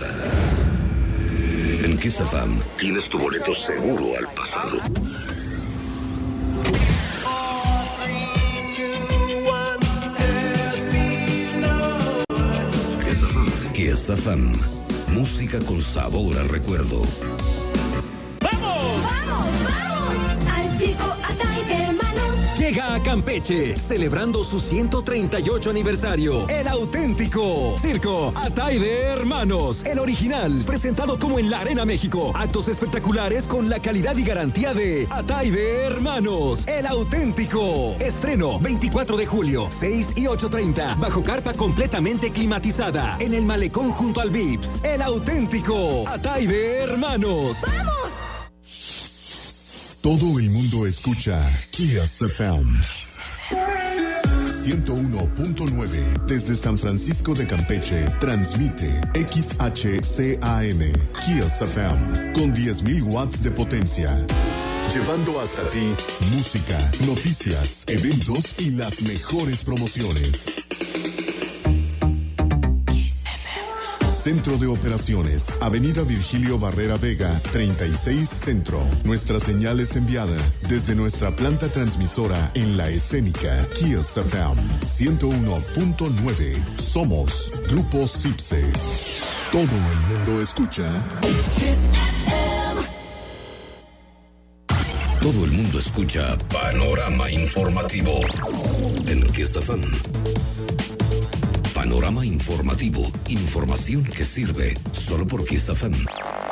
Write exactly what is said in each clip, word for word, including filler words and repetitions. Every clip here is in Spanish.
casa. En Kiss F M tienes tu boleto seguro al pasado. Kiss F M, música con sabor a recuerdo. ¡Vamos! ¡Vamos, vamos! Al circo Atay, hermanos. Llega a Campeche, celebrando su ciento treinta y ocho aniversario, el auténtico Circo Atay de Hermanos, el original, presentado como en la Arena México. Actos espectaculares con la calidad y garantía de Atay de Hermanos, el auténtico. Estreno veinticuatro de julio, seis y ocho treinta, bajo carpa completamente climatizada, en el malecón junto al Vips. El auténtico Atay de Hermanos. ¡Vamos! Todo el mundo escucha Kiss F M ciento uno punto nueve desde San Francisco de Campeche. Transmite X H C A M Kiss F M con diez mil watts de potencia, llevando hasta ti música, noticias, eventos y las mejores promociones. Centro de Operaciones, Avenida Virgilio Barrera Vega, treinta y seis Centro. Nuestra señal es enviada desde nuestra planta transmisora en La Escénica. Kiss F M ciento uno punto nueve. Somos Grupo Cipse. Todo el mundo escucha Kiss F M. Todo el mundo escucha Panorama Informativo en Kiss F M. Panorama Informativo, información que sirve solo por Kiss F M.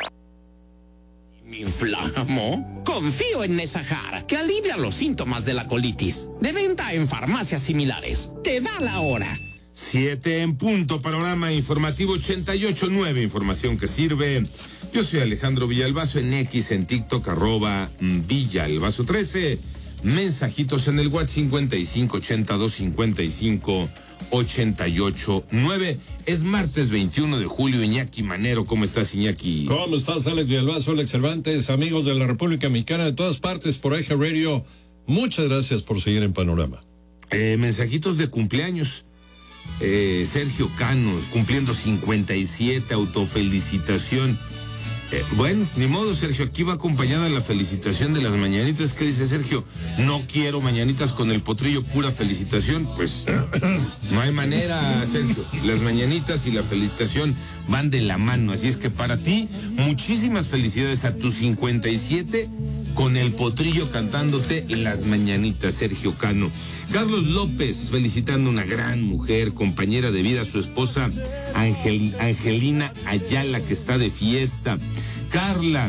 ¿Me inflamo? Confío en Nesahar, que alivia los síntomas de la colitis. De venta en farmacias similares. Te da la hora. Siete en punto, Panorama Informativo ochenta y ocho punto nueve, información que sirve. Yo soy Alejandro Villalbazo, en X, en TikTok, arroba Villalbazo trece. Mensajitos en el WhatsApp cincuenta y cinco ochenta y dos cincuenta y cinco ochenta y ocho nueve. Es martes veintiuno de julio. Iñaki Manero, ¿cómo estás, Iñaki? ¿Cómo estás, Alex Villalbazo, Alex Cervantes, amigos de la República Mexicana, de todas partes, por Eje Radio? Muchas gracias por seguir en Panorama. Eh, mensajitos de cumpleaños. Eh, Sergio Cano, cumpliendo cincuenta y siete, autofelicitación. Eh, bueno, ni modo, Sergio, aquí va acompañada la felicitación de las mañanitas. ¿Qué dice Sergio? No quiero mañanitas con el potrillo, pura felicitación. Pues no hay manera, Sergio. Las mañanitas y la felicitación van de la mano. Así es que para ti, muchísimas felicidades a tus cincuenta y siete con el potrillo cantándote las mañanitas, Sergio Cano. Carlos López, felicitando a una gran mujer, compañera de vida, su esposa Angel, Angelina Ayala, que está de fiesta. Carla,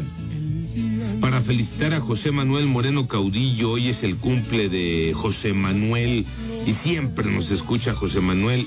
para felicitar a José Manuel Moreno Caudillo, hoy es el cumple de José Manuel y siempre nos escucha José Manuel.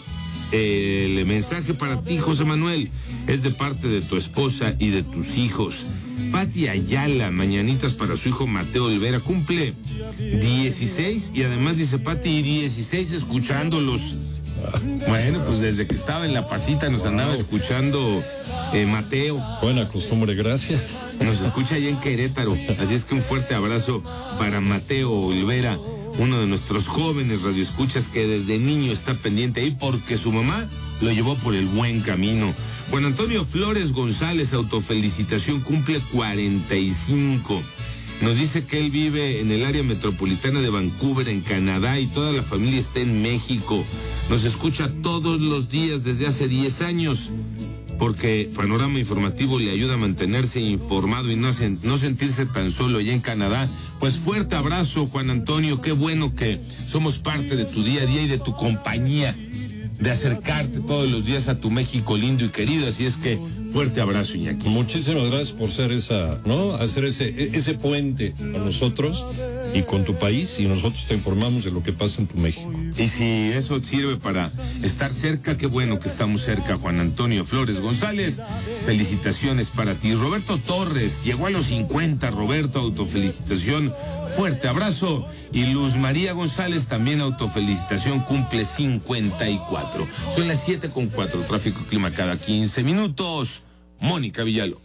El mensaje para ti, José Manuel, es de parte de tu esposa y de tus hijos. Pati Ayala, mañanitas para su hijo Mateo Olvera, cumple dieciséis y además dice Pati, dieciséis escuchándolos. Bueno, pues desde que estaba en La Pasita nos andaba escuchando eh, Mateo. Buena costumbre, gracias. Nos escucha allá en Querétaro, así es que un fuerte abrazo para Mateo Olvera, uno de nuestros jóvenes radioescuchas que desde niño está pendiente ahí porque su mamá lo llevó por el buen camino. Juan Antonio Flores González, autofelicitación, cumple cuarenta y cinco. Nos dice que él vive en el área metropolitana de Vancouver, en Canadá, y toda la familia está en México. Nos escucha todos los días desde hace diez años, porque Panorama Informativo le ayuda a mantenerse informado y no, sen- no sentirse tan solo allá en Canadá. Pues fuerte abrazo, Juan Antonio, qué bueno que somos parte de tu día a día y de tu compañía, de acercarte todos los días a tu México lindo y querido. Así es que fuerte abrazo, Iñaki. Muchísimas gracias por ser esa, ¿no? Hacer ese, ese puente con nosotros y con tu país, y nosotros te informamos de lo que pasa en tu México. Y si eso sirve para estar cerca, qué bueno que estamos cerca, Juan Antonio Flores González. Felicitaciones para ti. Roberto Torres, llegó a los cincuenta, Roberto, autofelicitación, fuerte abrazo. Y Luz María González, también autofelicitación, cumple cincuenta y cuatro. Son las siete con cuatro, tráfico clima cada quince minutos. Mónica Villalobos.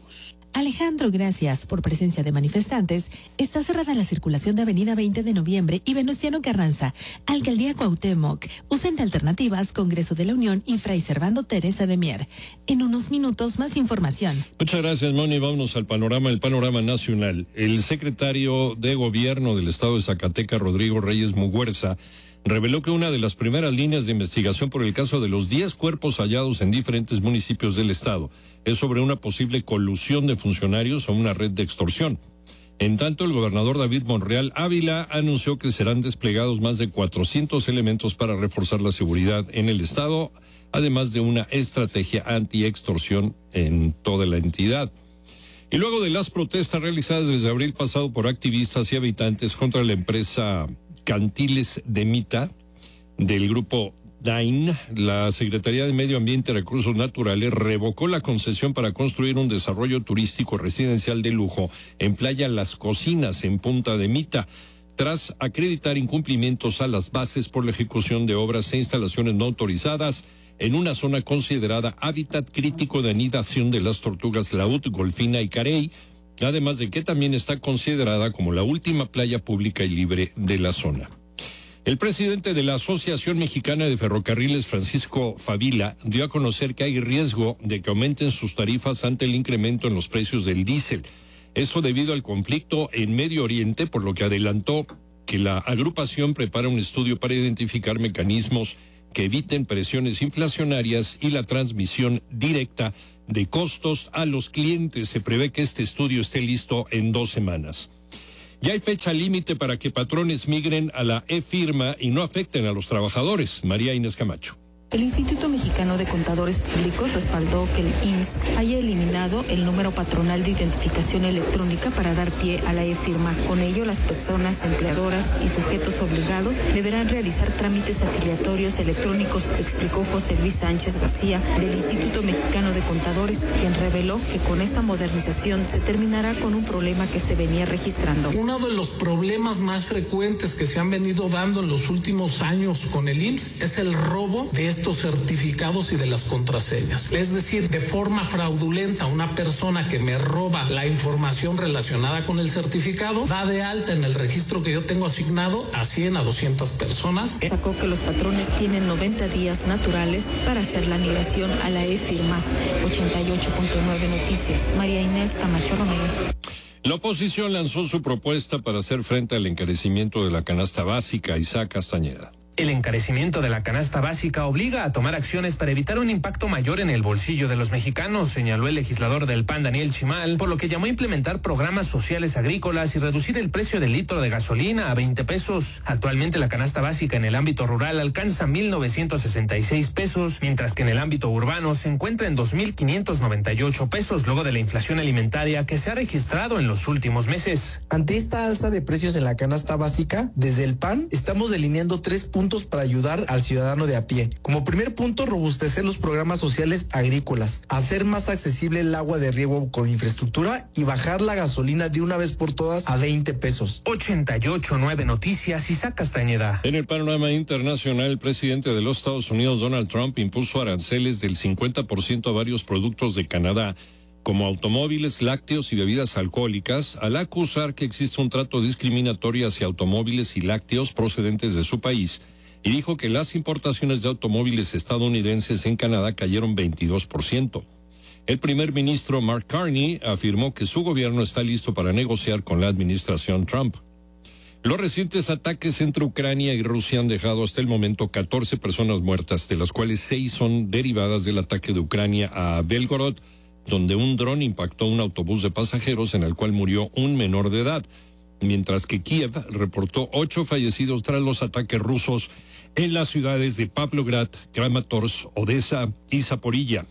Alejandro, gracias por presencia de manifestantes. Está cerrada la circulación de Avenida veinte de Noviembre y Venustiano Carranza. Alcaldía Cuauhtémoc. Usen de alternativas Congreso de la Unión y Fray Servando Teresa de Mier. En unos minutos más información. Muchas gracias, Moni. Vámonos al panorama, el panorama nacional. El secretario de Gobierno del Estado de Zacatecas, Rodrigo Reyes Muguerza, reveló que una de las primeras líneas de investigación por el caso de los diez cuerpos hallados en diferentes municipios del estado es sobre una posible colusión de funcionarios o una red de extorsión. En tanto, el gobernador David Monreal Ávila anunció que serán desplegados más de cuatrocientos elementos para reforzar la seguridad en el estado, además de una estrategia anti-extorsión en toda la entidad. Y luego de las protestas realizadas desde abril pasado por activistas y habitantes contra la empresa Cantiles de Mita del grupo DAIN, la Secretaría de Medio Ambiente y Recursos Naturales revocó la concesión para construir un desarrollo turístico residencial de lujo en Playa Las Cocinas, en Punta de Mita, tras acreditar incumplimientos a las bases por la ejecución de obras e instalaciones no autorizadas en una zona considerada hábitat crítico de anidación de las tortugas laúd, golfina y carey, además de que también está considerada como la última playa pública y libre de la zona. El presidente de la Asociación Mexicana de Ferrocarriles, Francisco Favila, dio a conocer que hay riesgo de que aumenten sus tarifas ante el incremento en los precios del diésel. Esto debido al conflicto en Medio Oriente, por lo que adelantó que la agrupación prepara un estudio para identificar mecanismos que eviten presiones inflacionarias y la transmisión directa de costos a los clientes. Se prevé que este estudio esté listo en dos semanas. Ya hay fecha límite para que patrones migren a la e-firma y no afecten a los trabajadores. María Inés Camacho. El Instituto Mexicano de Contadores Públicos respaldó que el I M S S haya eliminado el número patronal de identificación electrónica para dar pie a la e-firma. Con ello, las personas empleadoras y sujetos obligados deberán realizar trámites afiliatorios electrónicos, explicó José Luis Sánchez García del Instituto Mexicano de Contadores, quien reveló que con esta modernización se terminará con un problema que se venía registrando. Uno de los problemas más frecuentes que se han venido dando en los últimos años con el I M S S es el robo de estos certificados y de las contraseñas. Es decir, de forma fraudulenta, una persona que me roba la información relacionada con el certificado da de alta en el registro que yo tengo asignado a cien a doscientas personas. Sacó que los patrones tienen noventa días naturales para hacer la migración a la e-firma. ochenta y ocho punto nueve Noticias. María Inés Camacho Romero. La oposición lanzó su propuesta para hacer frente al encarecimiento de la canasta básica. Isaac Castañeda. El encarecimiento de la canasta básica obliga a tomar acciones para evitar un impacto mayor en el bolsillo de los mexicanos, señaló el legislador del P A N, Daniel Chimal, por lo que llamó a implementar programas sociales agrícolas y reducir el precio del litro de gasolina a veinte pesos. Actualmente la canasta básica en el ámbito rural alcanza mil novecientos sesenta y seis pesos, mientras que en el ámbito urbano se encuentra en dos mil quinientos noventa y ocho pesos, luego de la inflación alimentaria que se ha registrado en los últimos meses. Ante esta alza de precios en la canasta básica, desde el P A N estamos delineando tres puntos para ayudar al ciudadano de a pie. Como primer punto, robustecer los programas sociales agrícolas, hacer más accesible el agua de riego con infraestructura y bajar la gasolina de una vez por todas a veinte pesos. ochenta y ocho punto nueve Noticias, Isaac Castañeda. En el panorama internacional, el presidente de los Estados Unidos, Donald Trump, impuso aranceles del cincuenta por ciento a varios productos de Canadá, como automóviles, lácteos y bebidas alcohólicas, al acusar que existe un trato discriminatorio hacia automóviles y lácteos procedentes de su país, y dijo que las importaciones de automóviles estadounidenses en Canadá cayeron veintidós por ciento. El primer ministro Mark Carney afirmó que su gobierno está listo para negociar con la administración Trump. Los recientes ataques entre Ucrania y Rusia han dejado hasta el momento catorce personas muertas, de las cuales seis son derivadas del ataque de Ucrania a Belgorod, donde un dron impactó un autobús de pasajeros en el cual murió un menor de edad, mientras que Kiev reportó ocho fallecidos tras los ataques rusos en las ciudades de Pavlograd, Kramatorsk, Odessa y Zaporilla.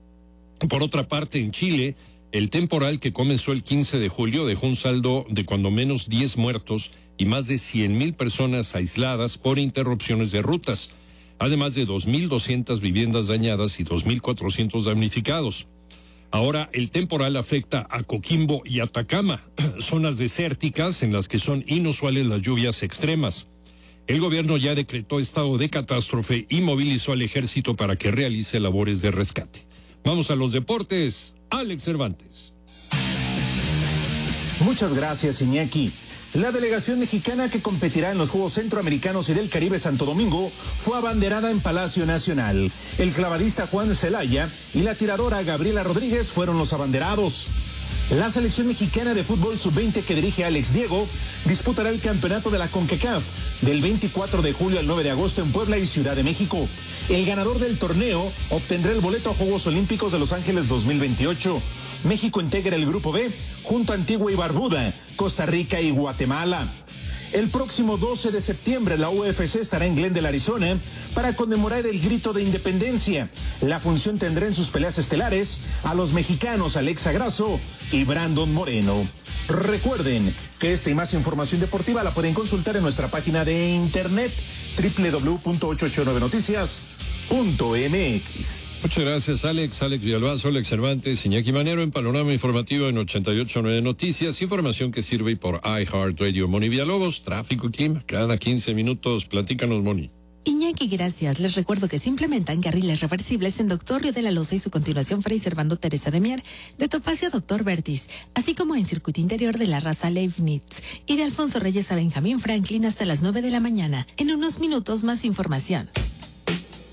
Por otra parte, en Chile, el temporal que comenzó el quince de julio dejó un saldo de cuando menos diez muertos y más de cien mil personas aisladas por interrupciones de rutas, además de dos mil doscientas viviendas dañadas y dos mil cuatrocientos damnificados. Ahora el temporal afecta a Coquimbo y Atacama, zonas desérticas en las que son inusuales las lluvias extremas. El gobierno ya decretó estado de catástrofe y movilizó al ejército para que realice labores de rescate. Vamos a los deportes. Alex Cervantes. Muchas gracias, Iñaki. La delegación mexicana que competirá en los Juegos Centroamericanos y del Caribe Santo Domingo fue abanderada en Palacio Nacional. El clavadista Juan Celaya y la tiradora Gabriela Rodríguez fueron los abanderados. La selección mexicana de fútbol sub veinte que dirige Alex Diego disputará el campeonato de la CONCACAF del veinticuatro de julio al nueve de agosto en Puebla y Ciudad de México. El ganador del torneo obtendrá el boleto a Juegos Olímpicos de Los Ángeles dos mil veintiocho. México integra el Grupo B junto a Antigua y Barbuda, Costa Rica y Guatemala. El próximo doce de septiembre la U F C estará en Glendale, Arizona, para conmemorar el grito de independencia. La función tendrá en sus peleas estelares a los mexicanos Alexa Grasso y Brandon Moreno. Recuerden que esta y más información deportiva la pueden consultar en nuestra página de internet doble u doble u doble u punto ochocientos ochenta y nueve noticias punto m x. Muchas gracias, Alex. Alex Villalbazo, Alex Cervantes, Iñaki Manero en Panorama Informativo en ochenta y ocho punto nueve Noticias. Información que sirve por iHeartRadio. Moni Villalobos, tráfico y clima. Cada quince minutos, platícanos, Moni. Iñaki, gracias. Les recuerdo que se implementan carriles reversibles en Doctor Río de la Loza y su continuación Fray Servando Teresa de Mier, de Topacio a Doctor Vertis, así como en circuito interior de la raza Leibniz y de Alfonso Reyes a Benjamín Franklin hasta las nueve de la mañana. En unos minutos más información.